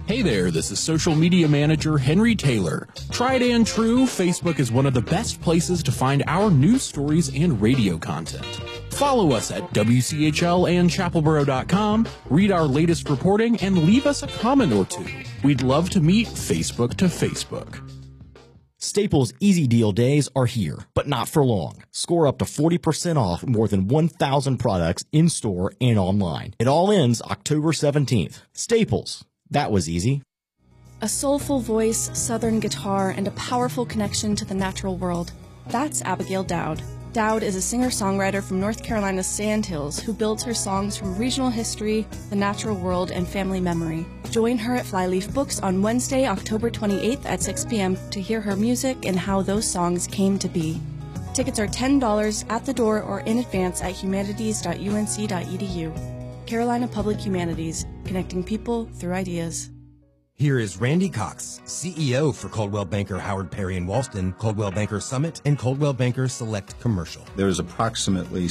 Hey there, this is social media manager Henry Taylor. Tried and true, Facebook is one of the best places to find our news stories and radio content. Follow us at WCHL and chapelboro.com, read our latest reporting, and leave us a comment or two. We'd love to meet Facebook to Facebook. Staples Easy Deal days are here, but not for long. Score up to 40% off more than 1,000 products in-store and online. It all ends October 17th. Staples. That was easy. A soulful voice, southern guitar, and a powerful connection to the natural world. That's Abigail Dowd. Dowd is a singer-songwriter from North Carolina's Sandhills who builds her songs from regional history, the natural world, and family memory. Join her at Flyleaf Books on Wednesday, October 28th at 6 p.m. to hear her music and how those songs came to be. Tickets are $10 at the door or in advance at humanities.unc.edu. Carolina Public Humanities, connecting people through ideas. Here is Randy Cox, CEO for Coldwell Banker Howard Perry and Walston, Coldwell Banker Summit, and Coldwell Banker Select Commercial. There's approximately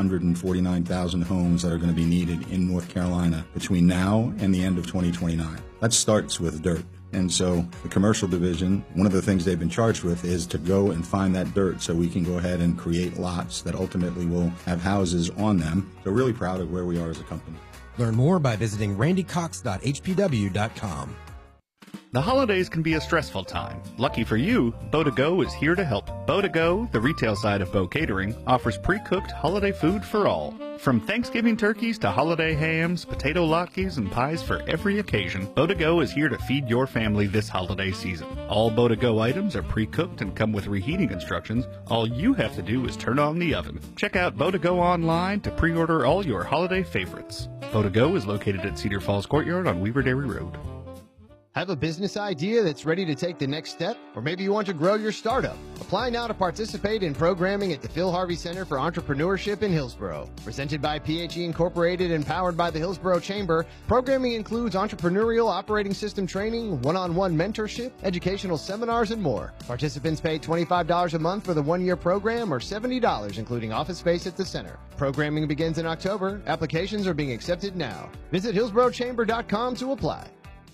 749,000 homes that are going to be needed in North Carolina between now and the end of 2029. That starts with dirt. And so the commercial division, one of the things they've been charged with is to go and find that dirt so we can go ahead and create lots that ultimately will have houses on them. So really proud of where we are as a company. Learn more by visiting randycox.hpw.com. The holidays can be a stressful time. Lucky for you, Bow2Go is here to help. Bow2Go, the retail side of Bow Catering, offers pre-cooked holiday food for all. From Thanksgiving turkeys to holiday hams, potato latkes, and pies for every occasion, Bow2Go is here to feed your family this holiday season. All Bow2Go items are pre-cooked and come with reheating instructions. All you have to do is turn on the oven. Check out Bow2Go online to pre-order all your holiday favorites. Bow2Go is located at Cedar Falls Courtyard on Weaver Dairy Road. Have a business idea that's ready to take the next step? Or maybe you want to grow your startup? Apply now to participate in programming at the Phil Harvey Center for Entrepreneurship in Hillsborough. Presented by PHE Incorporated and powered by the Hillsborough Chamber, programming includes entrepreneurial operating system training, one-on-one mentorship, educational seminars, and more. Participants pay $25 a month for the one-year program or $70 including office space at the center. Programming begins in October. Applications are being accepted now. Visit hillsboroughchamber.com to apply.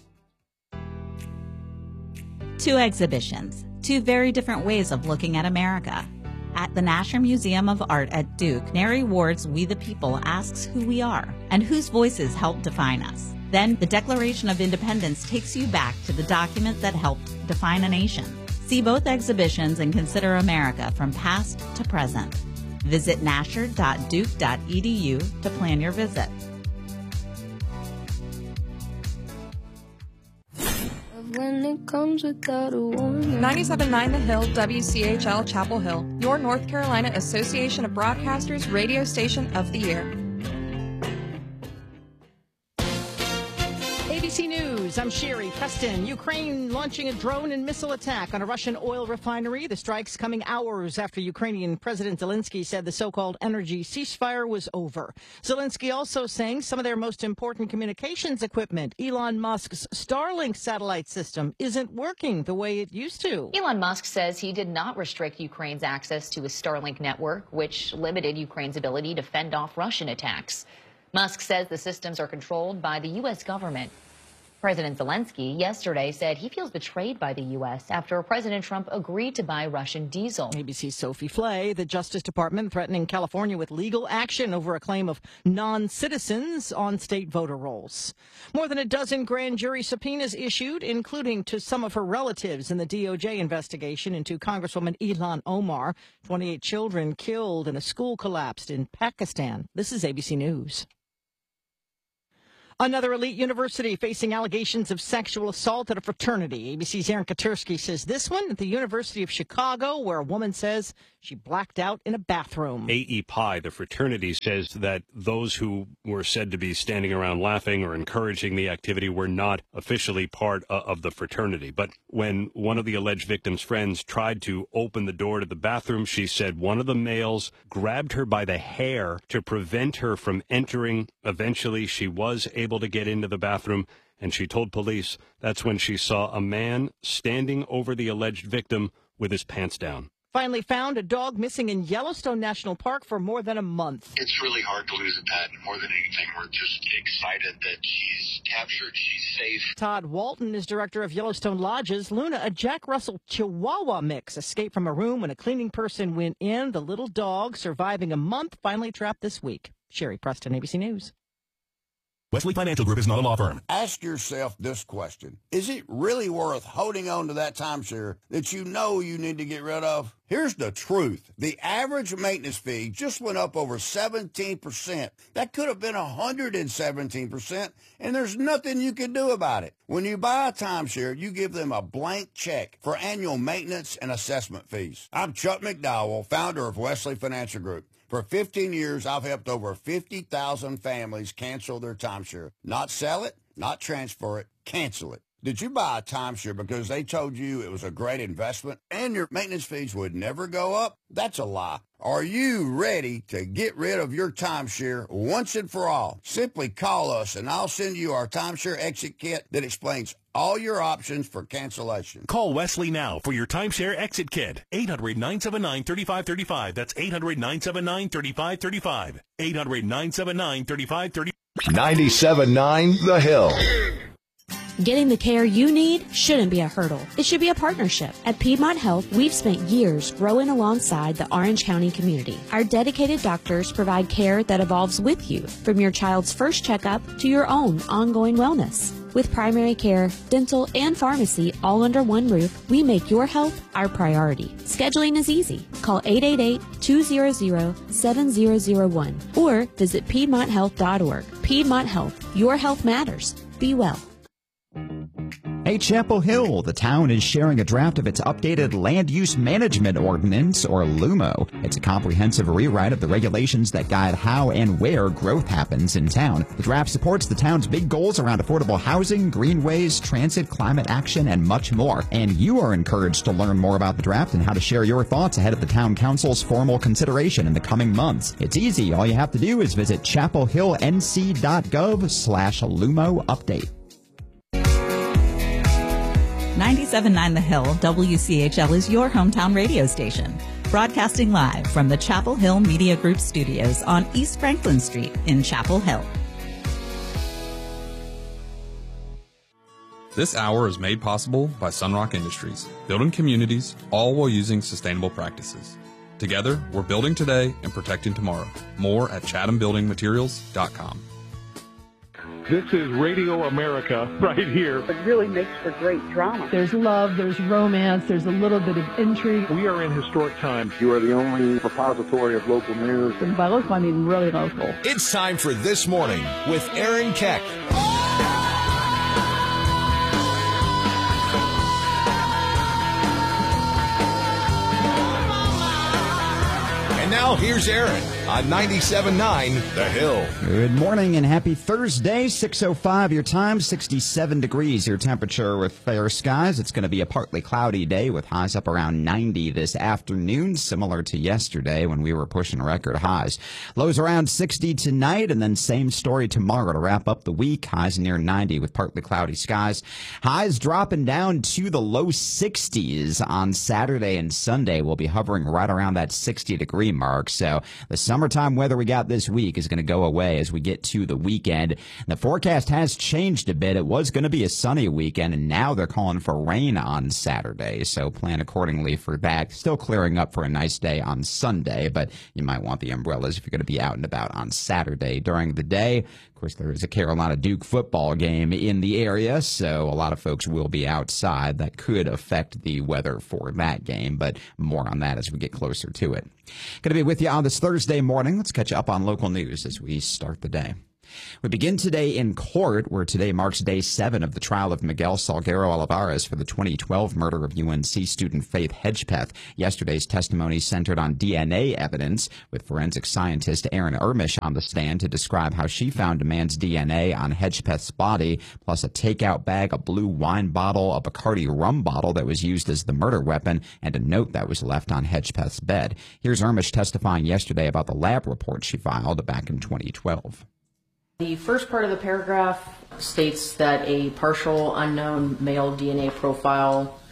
Two exhibitions, two very different ways of looking at America. At the Nasher Museum of Art at Duke, Neri Ward's We the People asks who we are and whose voices help define us. Then the Declaration of Independence takes you back to the document that helped define a nation. See both exhibitions and consider America from past to present. Visit nasher.duke.edu to plan your visit. When it comes without a warning. 97.9 The Hill, WCHL Chapel Hill, your North Carolina Association of Broadcasters radio station of the year. ABC News, I'm Sherry Preston. Ukraine launching a drone and missile attack on a Russian oil refinery. The strikes coming hours after Ukrainian President Zelensky said the so-called energy ceasefire was over. Zelensky also saying some of their most important communications equipment, Elon Musk's Starlink satellite system, isn't working the way it used to. Elon Musk says he did not restrict Ukraine's access to his Starlink network, which limited Ukraine's ability to fend off Russian attacks. Musk says the systems are controlled by the U.S. government. President Zelensky yesterday said he feels betrayed by the U.S. after President Trump agreed to buy Russian diesel. ABC's Sophie Flay, the Justice Department threatening California with legal action over a claim of non-citizens on state voter rolls. More than a dozen grand jury subpoenas issued, including to some of her relatives in the DOJ investigation into Congresswoman Ilhan Omar. 28 children killed and a school collapsed in Pakistan. This is ABC News. Another elite university facing allegations of sexual assault at a fraternity. ABC's Aaron Katursky says this one at the University of Chicago, where a woman says she blacked out in a bathroom. AEPI, the fraternity, says that those who were said to be standing around laughing or encouraging the activity were not officially part of the fraternity. But when one of the alleged victim's friends tried to open the door to the bathroom, she said one of the males grabbed her by the hair to prevent her from entering. Eventually, she was able to get into the bathroom, and she told police that's when she saw a man standing over the alleged victim with his pants down. Finally found a dog missing in Yellowstone National Park for more than a month. It's really hard to lose a pet. More than anything, we're just excited that she's captured, she's safe. Todd Walton is director of Yellowstone Lodges. Luna, a Jack Russell Chihuahua mix, escaped from a room when a cleaning person went in. The little dog, surviving a month, finally trapped this week. Sherry Preston, ABC News. Wesley Financial Group is not a law firm. Ask yourself this question. Is it really worth holding on to that timeshare that you know you need to get rid of? Here's the truth. The average maintenance fee just went up over 17%. That could have been 117%, and there's nothing you can do about it. When you buy a timeshare, you give them a blank check for annual maintenance and assessment fees. I'm Chuck McDowell, founder of Wesley Financial Group. For 15 years, I've helped over 50,000 families cancel their timeshare. Not sell it, not transfer it, cancel it. Did you buy a timeshare because they told you it was a great investment and your maintenance fees would never go up? That's a lie. Are you ready to get rid of your timeshare once and for all? Simply call us and I'll send you our timeshare exit kit that explains all your options for cancellation. Call Wesley now for your timeshare exit kit. 800-979-3535. That's 800-979-3535. 800-979-3535. 97.9 The Hill. Getting the care you need shouldn't be a hurdle. It should be a partnership. At Piedmont Health, we've spent years growing alongside the Orange County community. Our dedicated doctors provide care that evolves with you, from your child's first checkup to your own ongoing wellness. With primary care, dental, and pharmacy all under one roof, we make your health our priority. Scheduling is easy. Call 888-200-7001 or visit PiedmontHealth.org. Piedmont Health. Your health matters. Be well. Hey, Chapel Hill, the town is sharing a draft of its updated Land Use Management Ordinance, or LUMO. It's a comprehensive rewrite of the regulations that guide how and where growth happens in town. The draft supports the town's big goals around affordable housing, greenways, transit, climate action, and much more. And you are encouraged to learn more about the draft and how to share your thoughts ahead of the town council's formal consideration in the coming months. It's easy. All you have to do is visit chapelhillnc.gov/LUMO update. 97.9 The Hill, WCHL is your hometown radio station. Broadcasting live from the Chapel Hill Media Group studios on East Franklin Street in Chapel Hill. This hour is made possible by Sunrock Industries, building communities, all while using sustainable practices. Together, we're building today and protecting tomorrow. More at chathambuildingmaterials.com. This is Radio America right here. It really makes for great drama. There's love, there's romance, there's a little bit of intrigue. We are in historic times. You are the only repository of local news. And by local, I mean really local. It's time for This Morning with Aaron Keck. And now here's Aaron on 97.9 The Hill. Good morning and happy Thursday. 6:05 your time, 67 degrees your temperature with fair skies. It's going to be a partly cloudy day with highs up around 90 this afternoon, similar to yesterday when we were pushing record highs. Lows around 60 tonight, and then same story tomorrow to wrap up the week. Highs near 90 with partly cloudy skies. Highs dropping down to the low 60s on Saturday and Sunday. We'll be hovering right around that 60-degree mark. So the summertime weather we got this week is going to go away as we get to the weekend. The forecast has changed a bit. It was going to be a sunny weekend, and now they're calling for rain on Saturday. So plan accordingly for that. Still clearing up for a nice day on Sunday, but you might want the umbrellas if you're going to be out and about on Saturday during the day. Of course, there is a Carolina Duke football game in the area, so a lot of folks will be outside. That could affect the weather for that game, but more on that as we get closer to it. Going to be with you on this Thursday morning. Let's catch up on local news as we start the day. We begin today in court, where today marks day 7 of the trial of Miguel Salguero Olivares for the 2012 murder of UNC student Faith Hedgepeth. Yesterday's testimony centered on DNA evidence, with forensic scientist Erin Ermish on the stand to describe how she found a man's DNA on Hedgepeth's body, plus a takeout bag, a blue wine bottle, a Bacardi rum bottle that was used as the murder weapon, and a note that was left on Hedgepeth's bed. Here's Ermish testifying yesterday about the lab report she filed back in 2012. The first part of the paragraph states that a partial unknown male DNA profile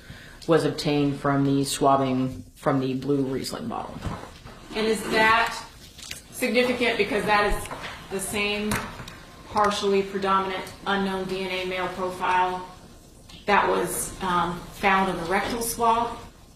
was obtained from the swabbing from the blue Riesling bottle. And is that significant because that is the same partially predominant unknown DNA male profile that was found in the rectal swab?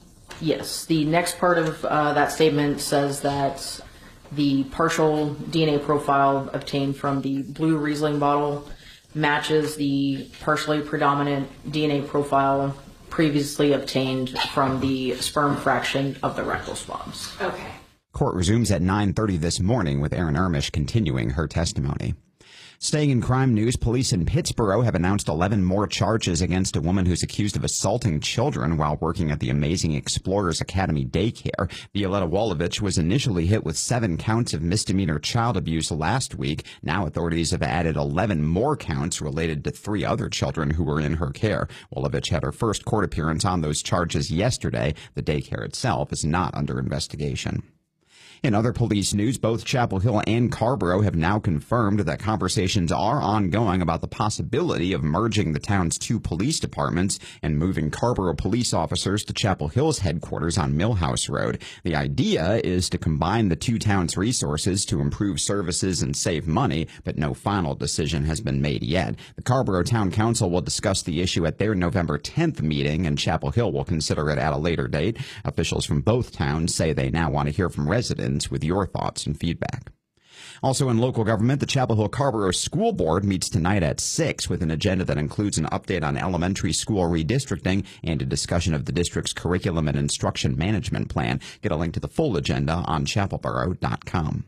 Yes. The next part of that statement says that the partial DNA profile obtained from the blue Riesling bottle matches the partially predominant DNA profile previously obtained from the sperm fraction of the rectal swabs. Okay. Court resumes at 9:30 this morning with Erin Ermish continuing her testimony. Staying in crime news, police in Pittsburgh have announced 11 more charges against a woman who's accused of assaulting children while working at the Amazing Explorers Academy daycare. Violetta Walovich was initially hit with 7 counts of misdemeanor child abuse last week. Now authorities have added 11 more counts related to 3 other children who were in her care. Walovich had her first court appearance on those charges yesterday. The daycare itself is not under investigation. In other police news, both Chapel Hill and Carrboro have now confirmed that conversations are ongoing about the possibility of merging the town's 2 police departments and moving Carrboro police officers to Chapel Hill's headquarters on Millhouse Road. The idea is to combine the 2 towns' resources to improve services and save money, but no final decision has been made yet. The Carrboro Town Council will discuss the issue at their November 10th meeting, and Chapel Hill will consider it at a later date. Officials from both towns say they now want to hear from residents with your thoughts and feedback. Also in local government, the Chapel Hill Carrboro School Board meets tonight at 6 with an agenda that includes an update on elementary school redistricting and a discussion of the district's curriculum and instruction management plan. Get a link to the full agenda on chapelboro.com.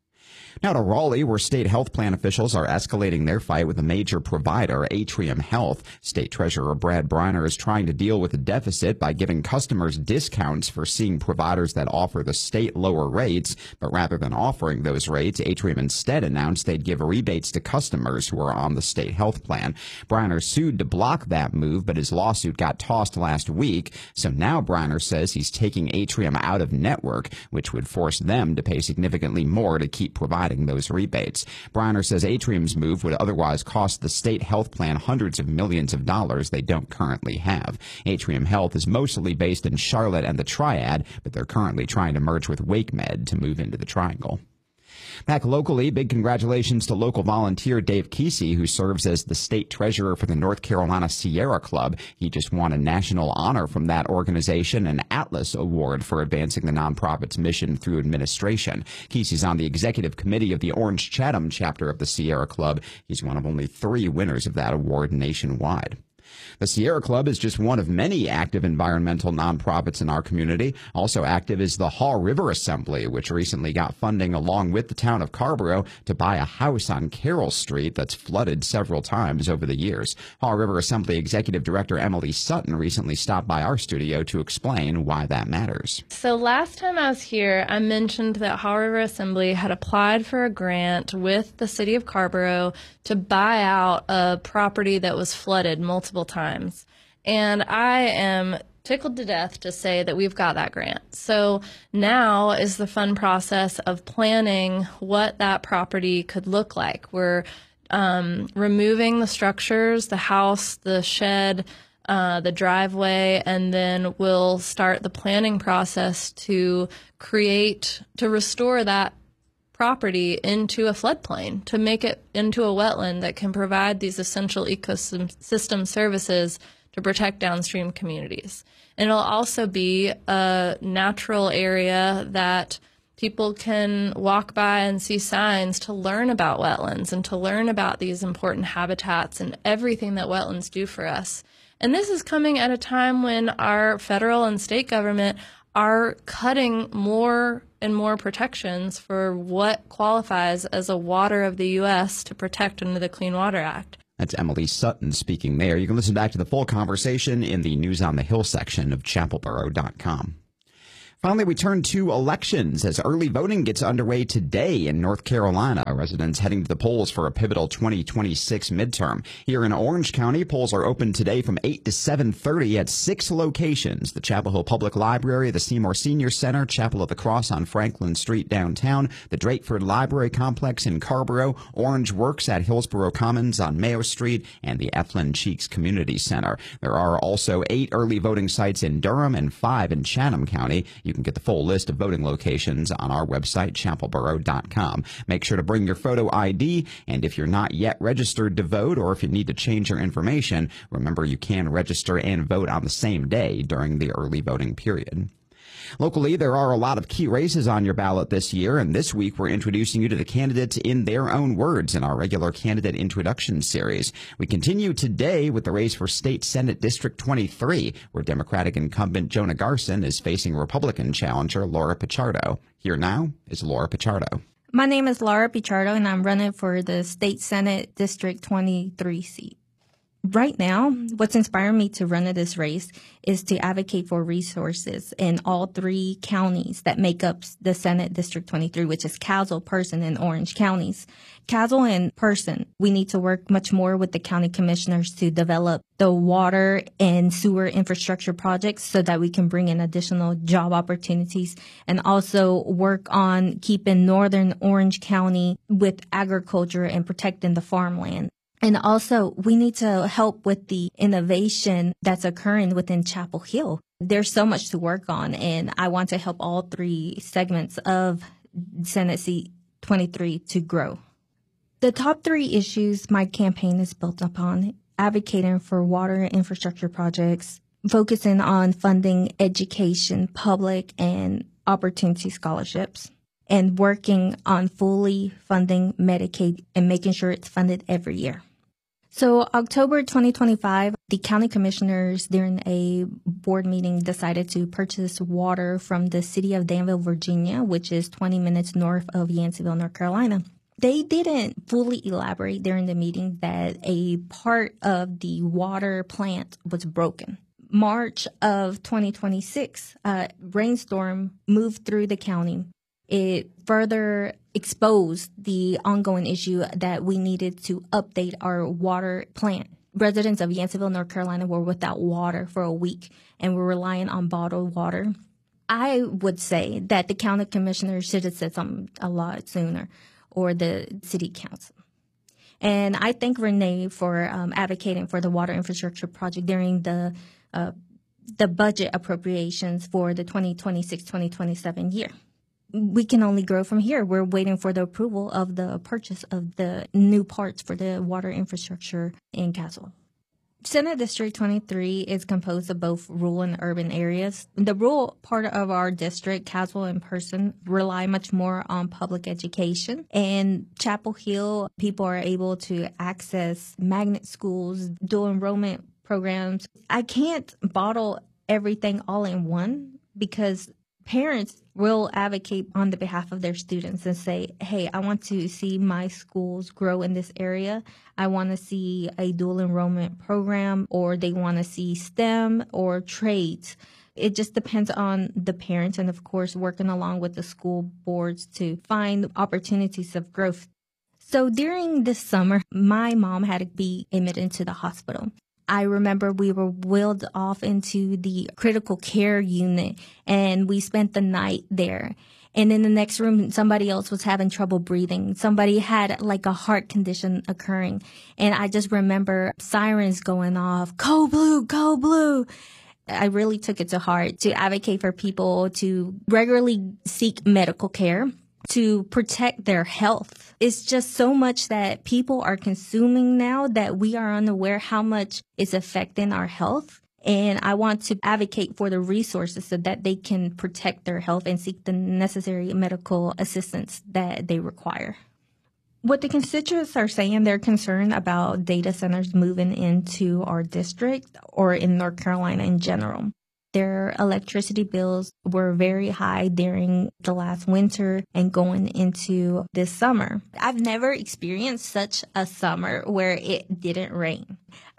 Now to Raleigh, where state health plan officials are escalating their fight with a major provider, Atrium Health. State Treasurer Brad Briner is trying to deal with the deficit by giving customers discounts for seeing providers that offer the state lower rates. But rather than offering those rates, Atrium instead announced they'd give rebates to customers who are on the state health plan. Briner sued to block that move, but his lawsuit got tossed last week. So now Briner says he's taking Atrium out of network, which would force them to pay significantly more to keep providing those rebates. Briner says Atrium's move would otherwise cost the state health plan hundreds of millions of dollars they don't currently have. Atrium Health is mostly based in Charlotte and the Triad, but they're currently trying to merge with WakeMed to move into the Triangle. Back locally, big congratulations to local volunteer Dave Kesey, who serves as the state treasurer for the North Carolina Sierra Club. He just won a national honor from that organization, an Atlas Award for advancing the nonprofit's mission through administration. Kesey's on the executive committee of the Orange Chatham chapter of the Sierra Club. He's one of only 3 winners of that award nationwide. The Sierra Club is just one of many active environmental nonprofits in our community. Also active is the Haw River Assembly, which recently got funding along with the town of Carrboro to buy a house on Carroll Street that's flooded several times over the years. Haw River Assembly Executive Director Emily Sutton recently stopped by our studio to explain why that matters. So last time I was here, I mentioned that Haw River Assembly had applied for a grant with the city of Carrboro to buy out a property that was flooded multiple times. And I am tickled to death to say that we've got that grant. So now is the fun process of planning what that property could look like. We're removing the structures, the house, the shed, the driveway, and then we'll start the planning process to restore that property into a floodplain, to make it into a wetland that can provide these essential ecosystem services to protect downstream communities. And it'll also be a natural area that people can walk by and see signs to learn about wetlands and to learn about these important habitats and everything that wetlands do for us. And this is coming at a time when our federal and state government are cutting more and more protections for what qualifies as a water of the U.S. to protect under the Clean Water Act. That's Emily Sutton speaking there. You can listen back to the full conversation in the News on the Hill section of chapelboro.com. Finally, we turn to elections as early voting gets underway today in North Carolina. Residents heading to the polls for a pivotal 2026 midterm. Here in Orange County, polls are open today from 8 to 7:30 at 6 locations: the Chapel Hill Public Library, the Seymour Senior Center, Chapel of the Cross on Franklin Street downtown, the Drakeford Library Complex in Carrboro, Orange Works at Hillsborough Commons on Mayo Street, and the Eflin Cheeks Community Center. There are also 8 early voting sites in Durham and 5 in Chatham County. You can get the full list of voting locations on our website, chapelboro.com. Make sure to bring your photo ID, and if you're not yet registered to vote or if you need to change your information, remember you can register and vote on the same day during the early voting period. Locally, there are a lot of key races on your ballot this year, and this week we're introducing you to the candidates in their own words in our regular candidate introduction series. We continue today with the race for State Senate District 23, where Democratic incumbent Jonah Garson is facing Republican challenger Laura Pichardo. Here now is Laura Pichardo. My name is Laura Pichardo, and I'm running for the State Senate District 23 seat. Right now, what's inspiring me to run in this race is to advocate for resources in all 3 counties that make up the Senate District 23, which is Castle, Person, and Orange counties. Castle and Person, we need to work much more with the county commissioners to develop the water and sewer infrastructure projects so that we can bring in additional job opportunities, and also work on keeping Northern Orange County with agriculture and protecting the farmland. And also, we need to help with the innovation that's occurring within Chapel Hill. There's so much to work on, and I want to help all 3 segments of Senate seat 23 to grow. The top 3 issues my campaign is built upon: advocating for water and infrastructure projects, focusing on funding education, public and opportunity scholarships, and working on fully funding Medicaid and making sure it's funded every year. So October 2025, the county commissioners during a board meeting decided to purchase water from the city of Danville, Virginia, which is 20 minutes north of Yanceyville, North Carolina. They didn't fully elaborate during the meeting that a part of the water plant was broken. March of 2026, a rainstorm moved through the county. It further exposed the ongoing issue that we needed to update our water plant. Residents of Yanceyville, North Carolina were without water for a week and were relying on bottled water. I would say that the county commissioners should have said something a lot sooner, or the city council. And I thank Renee for advocating for the water infrastructure project during the budget appropriations for the 2026-2027 year. We can only grow from here. We're waiting for the approval of the purchase of the new parts for the water infrastructure in Castle. Senate District 23 is composed of both rural and urban areas. The rural part of our district, Castle and Person, rely much more on public education. And Chapel Hill, people are able to access magnet schools, dual enrollment programs. I can't bottle everything all in one, because parents will advocate on the behalf of their students and say, hey, I want to see my schools grow in this area. I want to see a dual enrollment program, or they want to see STEM or trades. It just depends on the parents, and of course, working along with the school boards to find opportunities of growth. So during this summer, my mom had to be admitted into the hospital. I remember we were wheeled off into the critical care unit, and we spent the night there. And in the next room, somebody else was having trouble breathing. Somebody had like a heart condition occurring. And I just remember sirens going off, Code Blue, Code Blue. I really took it to heart to advocate for people to regularly seek medical care, to protect their health. It's just so much that people are consuming now that we are unaware how much it's affecting our health. And I want to advocate for the resources so that they can protect their health and seek the necessary medical assistance that they require. What the constituents are saying, they're concerned about data centers moving into our district or in North Carolina in general. Their electricity bills were very high during the last winter and going into this summer. I've never experienced such a summer where it didn't rain.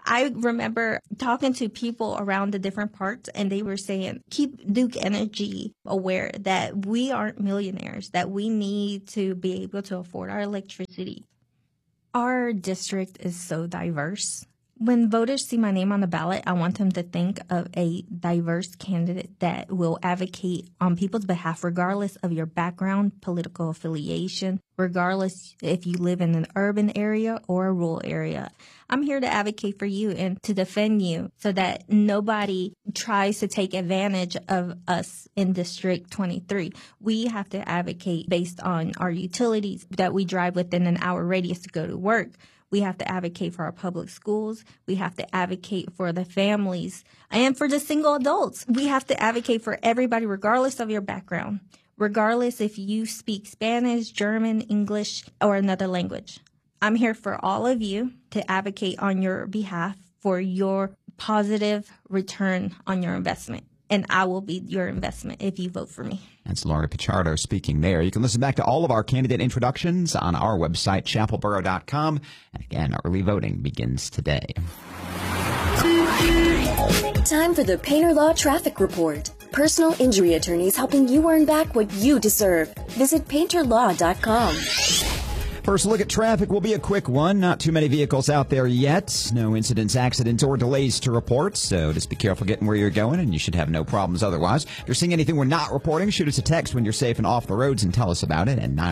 I remember talking to people around the different parts, and they were saying, keep Duke Energy aware that we aren't millionaires, that we need to be able to afford our electricity. Our district is so diverse. When voters see my name on the ballot, I want them to think of a diverse candidate that will advocate on people's behalf, regardless of your background, political affiliation, regardless if you live in an urban area or a rural area. I'm here to advocate for you and to defend you so that nobody tries to take advantage of us in District 23. We have to advocate based on our utilities, that we drive within an hour radius to go to work. We have to advocate for our public schools. We have to advocate for the families and for the single adults. We have to advocate for everybody, regardless of your background, regardless if you speak Spanish, German, English, or another language. I'm here for all of you to advocate on your behalf for your positive return on your investment. And I will be your investment if you vote for me. That's Lori Pichardo speaking there. You can listen back to all of our candidate introductions on our website, chapelboro.com. And again, early voting begins today. Time for the Painter Law Traffic Report. Personal injury attorneys helping you earn back what you deserve. Visit painterlaw.com. First look at traffic will be a quick one. Not too many vehicles out there yet. No incidents, accidents, or delays to report. So just be careful getting where you're going, and you should have no problems otherwise. If you're seeing anything we're not reporting, shoot us a text when you're safe and off the roads and tell us about it at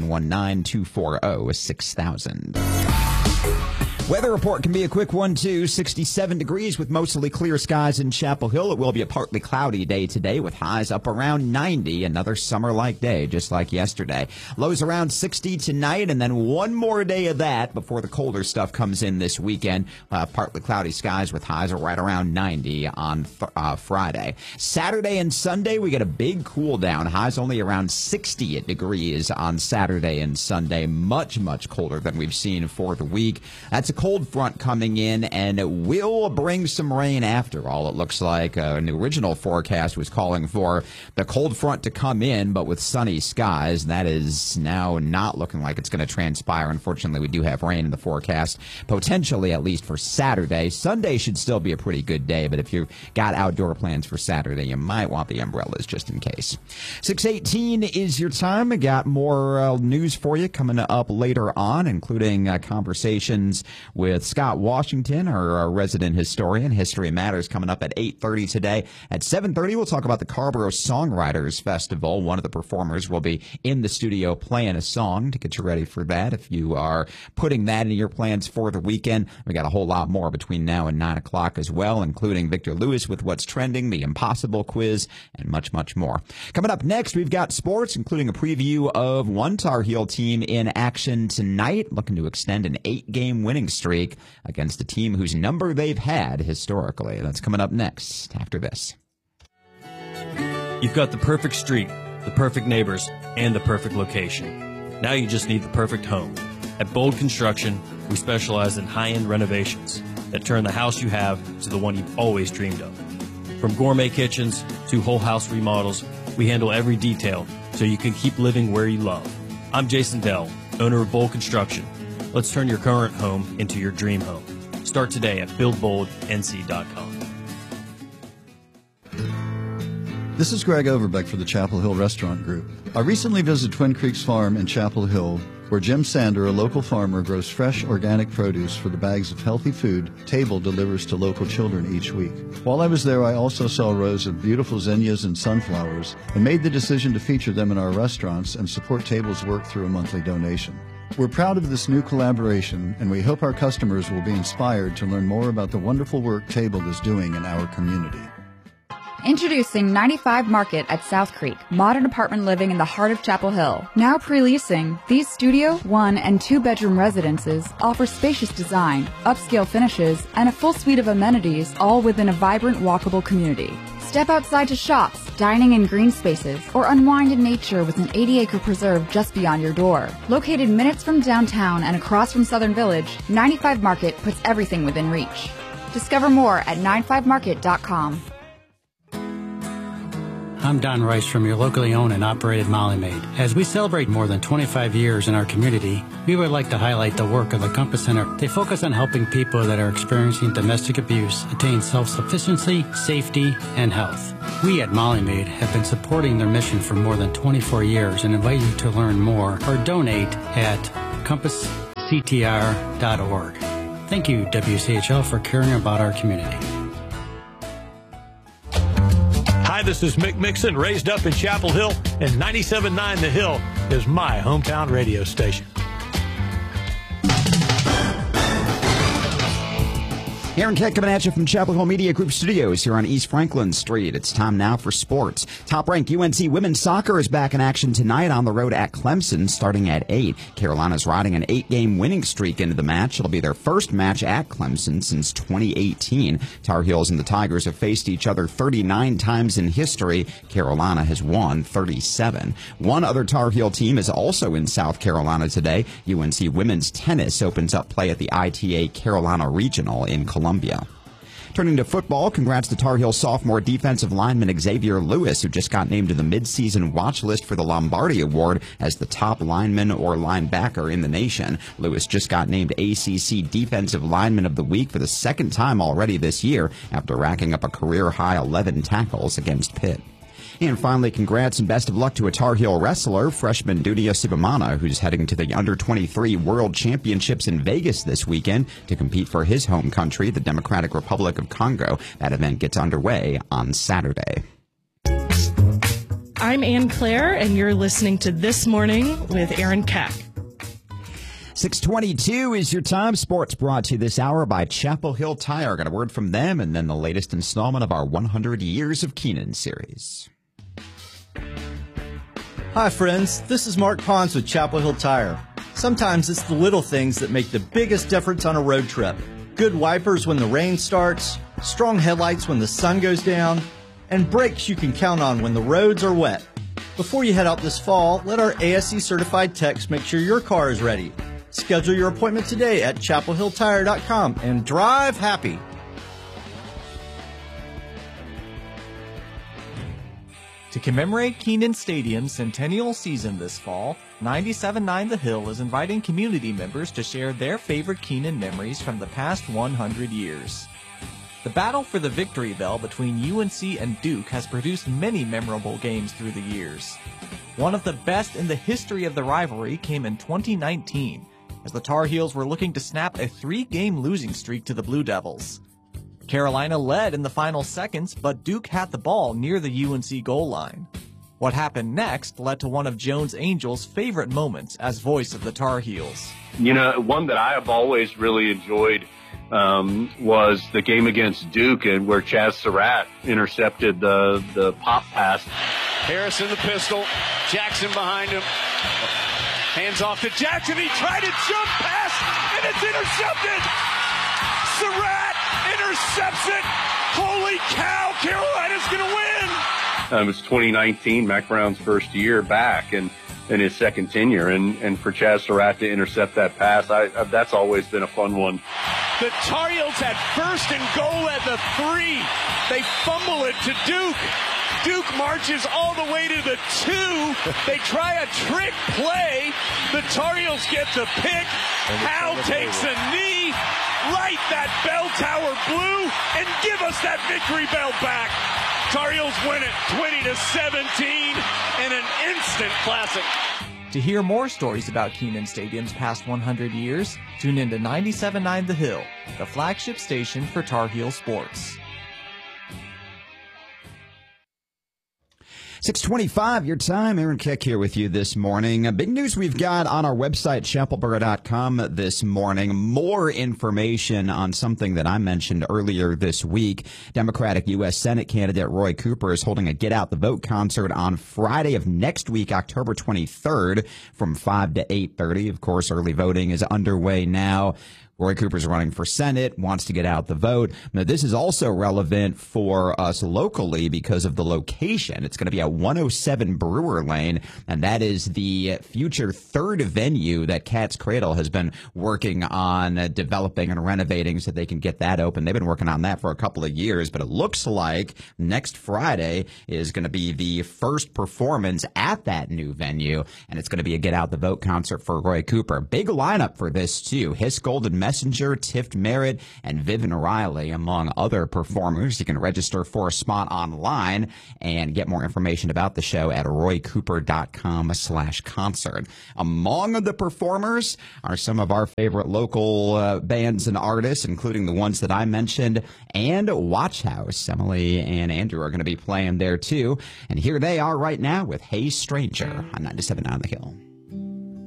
919-240-6000. Weather report can be a quick one, too. 67 degrees with mostly clear skies in Chapel Hill. It will be a partly cloudy day today with highs up around 90. Another summer-like day, just like yesterday. Lows around 60 tonight, and then one more day of that before the colder stuff comes in this weekend. Partly cloudy skies with highs right around 90 on Friday. Saturday and Sunday, we get a big cool down. Highs only around 60 degrees on Saturday and Sunday. Much, much colder than we've seen for the week. That's a cold front coming in, and it will bring some rain after all. It looks like the original forecast was calling for the cold front to come in, but with sunny skies. That is now not looking like it's going to transpire. Unfortunately, we do have rain in the forecast, potentially at least for Saturday. Sunday should still be a pretty good day, but if you've got outdoor plans for Saturday, you might want the umbrellas just in case. 6:18 is your time. I got more news for you coming up later on, including conversations with Scott Washington, our resident historian. History Matters coming up at 8:30 today. At 7:30, we'll talk about the Carrboro Songwriters Festival. One of the performers will be in the studio playing a song to get you ready for that. If you are putting that into your plans for the weekend, we got a whole lot more between now and 9 o'clock as well, including Victor Lewis with What's Trending, the Impossible Quiz, and much, much more. Coming up next, we've got sports, including a preview of one Tar Heel team in action tonight, looking to extend an 8-game winning streak against a team whose number they've had historically. That's coming up next after this. You've got the perfect street, the perfect neighbors, and the perfect location. Now you just need the perfect home. At Bold Construction, we specialize in high-end renovations that turn the house you have to the one you've always dreamed of. From gourmet kitchens to whole house remodels, we handle every detail so you can keep living where you love. I'm Jason Dell, owner of Bold Construction. Let's turn your current home into your dream home. Start today at buildboldnc.com. This is Greg Overbeck for the Chapel Hill Restaurant Group. I recently visited Twin Creeks Farm in Chapel Hill, where Jim Sander, a local farmer, grows fresh organic produce for the bags of healthy food Table delivers to local children each week. While I was there, I also saw rows of beautiful zinnias and sunflowers and made the decision to feature them in our restaurants and support Table's work through a monthly donation. We're proud of this new collaboration, and we hope our customers will be inspired to learn more about the wonderful work Table is doing in our community. Introducing 95 Market at South Creek, modern apartment living in the heart of Chapel Hill. Now pre-leasing, these studio, 1- and 2-bedroom residences offer spacious design, upscale finishes, and a full suite of amenities, all within a vibrant, walkable community. Step outside to shops, dining in green spaces, or unwind in nature with an 80-acre preserve just beyond your door. Located minutes from downtown and across from Southern Village, 95 Market puts everything within reach. Discover more at 95market.com. I'm Don Rice from your locally owned and operated Molly Maid. As we celebrate more than 25 years in our community, we would like to highlight the work of the Compass Center. They focus on helping people that are experiencing domestic abuse attain self-sufficiency, safety, and health. We at Molly Maid have been supporting their mission for more than 24 years and invite you to learn more or donate at compassctr.org. Thank you, WCHL, for caring about our community. Hi, this is Mick Mixon, raised up in Chapel Hill, and 97.9 The Hill is my hometown radio station. Aaron Keck coming at you from Chapel Hill Media Group Studios here on East Franklin Street. It's time now for sports. Top-ranked UNC women's soccer is back in action tonight on the road at Clemson starting at 8. Carolina's riding an 8-game winning streak into the match. It'll be their first match at Clemson since 2018. Tar Heels and the Tigers have faced each other 39 times in history. Carolina has won 37. One other Tar Heel team is also in South Carolina today. UNC women's tennis opens up play at the ITA Carolina Regional in Columbia. Turning to football, congrats to Tar Heel sophomore defensive lineman Xavier Lewis, who just got named to the midseason watch list for the Lombardi Award as the top lineman or linebacker in the nation. Lewis just got named ACC Defensive Lineman of the Week for the second time already this year after racking up a career-high 11 tackles against Pitt. And finally, congrats and best of luck to a Tar Heel wrestler, freshman Dunia Sibamana, who's heading to the Under-23 World Championships in Vegas this weekend to compete for his home country, the Democratic Republic of Congo. That event gets underway on Saturday. I'm Ann Claire, and you're listening to This Morning with Aaron Keck. 6:22 is your time. Sports brought to you this hour by Chapel Hill Tire. Got a word from them, and then the latest installment of our 100 Years of Keenan series. Hi friends, this is Mark Pons with Chapel Hill Tire. Sometimes it's the little things that make the biggest difference on a road trip. Good wipers when the rain starts, strong headlights when the sun goes down, and brakes you can count on when the roads are wet. Before you head out this fall, let our ASE certified techs make sure your car is ready. Schedule your appointment today at chapelhilltire.com and drive happy. To commemorate Kenan Stadium's centennial season this fall, 97.9 The Hill is inviting community members to share their favorite Kenan memories from the past 100 years. The battle for the victory bell between UNC and Duke has produced many memorable games through the years. One of the best in the history of the rivalry came in 2019, as the Tar Heels were looking to snap a 3-game losing streak to the Blue Devils. Carolina led in the final seconds, but Duke had the ball near the UNC goal line. What happened next led to one of Jones Angel's favorite moments as voice of the Tar Heels. You know, one that I have always really enjoyed was the game against Duke, and where Chaz Surratt intercepted the pop pass. Harris in the pistol, Jackson behind him. Hands off to Jackson, he tried to jump pass, and it's intercepted! Surratt intercepts it! Holy cow, Carolina's going to win! It was 2019, Mac Brown's first year back and in his second tenure. And for Chaz Surratt to intercept that pass, that's always been a fun one. The Tar Heels had first and goal at the 3. They fumble it to Duke. Duke marches all the way to the 2. They try a trick play. The Tar Heels get the pick. Hal takes a knee. Light that bell tower blue and give us that victory bell back. Tar Heels win it 20-17 in an instant classic. To hear more stories about Kenan Stadium's past 100 years, tune in to 97.9 The Hill, the flagship station for Tar Heel sports. 6:25, your time. Aaron Keck here with you this morning. Big news we've got on our website, chapelboro.com, this morning. More information on something that I mentioned earlier this week. Democratic U.S. Senate candidate Roy Cooper is holding a Get Out the Vote concert on Friday of next week, October 23rd, from 5 to 8:30. Of course, early voting is underway now. Roy Cooper's running for Senate, wants to get out the vote. Now, this is also relevant for us locally because of the location. It's going to be at 107 Brewer Lane, and that is the future third venue that Cat's Cradle has been working on developing and renovating so they can get that open. They've been working on that for a couple of years, but it looks like next Friday is going to be the first performance at that new venue, and it's going to be a Get Out the Vote concert for Roy Cooper. Big lineup for this, too. Hiss Golden Messenger, Tift Merritt, and Vivian Riley, among other performers. You can register for a spot online and get more information about the show at roycooper.com/concert. Among the performers are some of our favorite local bands and artists, including the ones that I mentioned, and Watch House. Emily and Andrew are going to be playing there, too. And here they are right now with Hey Stranger on 97.9 The Hill.